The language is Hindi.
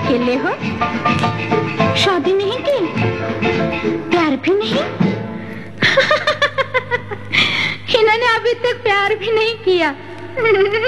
अकेले हो, शादी नहीं की, प्यार भी नहीं। इन्होंने अभी तक प्यार भी नहीं किया।